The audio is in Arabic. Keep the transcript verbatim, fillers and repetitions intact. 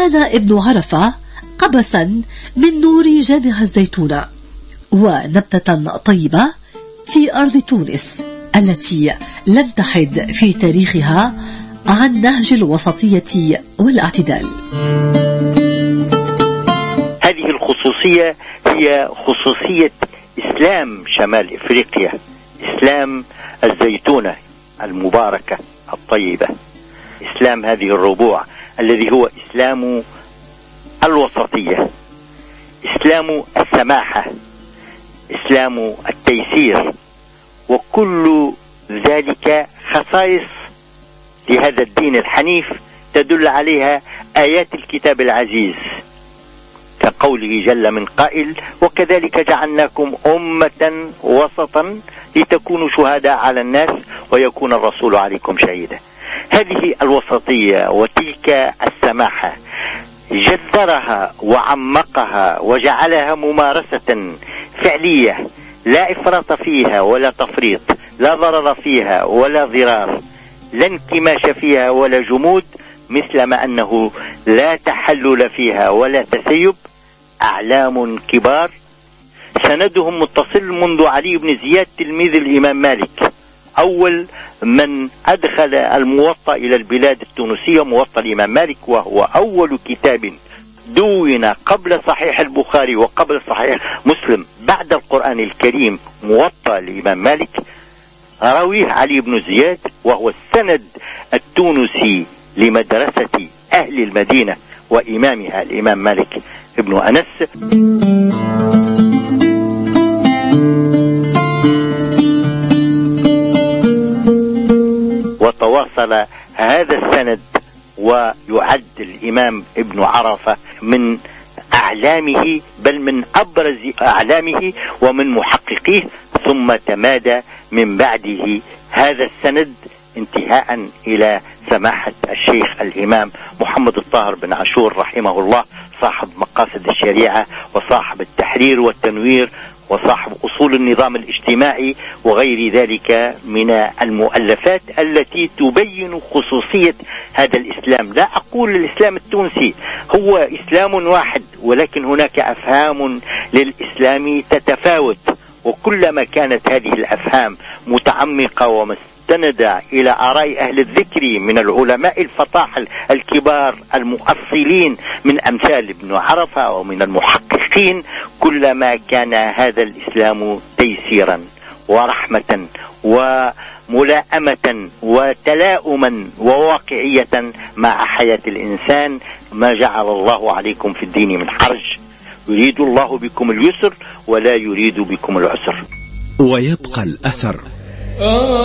كان ابن عرفة قبسا من نور جامع الزيتونة ونبتة طيبة في أرض تونس التي لم تحد في تاريخها عن نهج الوسطية والاعتدال. هذه الخصوصية هي خصوصية إسلام شمال إفريقيا، إسلام الزيتونة المباركة الطيبة، إسلام هذه الربوع الذي هو إسلام الوسطية، إسلام السماحة، إسلام التيسير، وكل ذلك خصائص لهذا الدين الحنيف تدل عليها آيات الكتاب العزيز، كقوله جل من قائل: وكذلك جعلناكم أمة وسطا لتكونوا شهداء على الناس ويكون الرسول عليكم شهيدا. هذه الوسطية وتلك السماحة جذرها وعمقها وجعلها ممارسة فعلية، لا إفراط فيها ولا تفريط، لا ضرر فيها ولا ضرار، لا انكماش فيها ولا جمود، مثلما أنه لا تحلل فيها ولا تسيب. أعلام كبار سندهم متصل منذ علي بن زياد تلميذ الإمام مالك، أول من أدخل الموطأ إلى البلاد التونسية موطأ الإمام مالك، وهو أول كتاب دون قبل صحيح البخاري وقبل صحيح مسلم بعد القرآن الكريم، موطأ الإمام مالك، رويه علي بن زياد، وهو السند التونسي لمدرسة أهل المدينة وإمامها الإمام مالك ابن أنس. وتواصل هذا السند، ويعد الإمام ابن عرفة من أعلامه، بل من أبرز أعلامه ومن محققيه، ثم تمادى من بعده هذا السند انتهاء إلى سماحة الشيخ الإمام محمد الطاهر بن عاشور رحمه الله، صاحب مقاصد الشريعة وصاحب التحرير والتنوير وصاحب أصول النظام الاجتماعي وغير ذلك من المؤلفات التي تبين خصوصية هذا الإسلام. لا أقول الإسلام التونسي هو إسلام واحد، ولكن هناك أفهام للإسلام تتفاوت، وكلما كانت هذه الأفهام متعمقة ومستندة إلى آراء أهل الذكر من العلماء الفطاحل الكبار المؤصلين من أمثال ابن عرفة ومن المحققين، كلما كان هذا الإسلام تيسيرا ورحمة وملائمة وتلاؤما وواقعية مع حياة الإنسان. ما جعل الله عليكم في الدين من حرج، يريد الله بكم اليسر ولا يريد بكم العسر. ويبقى الأثر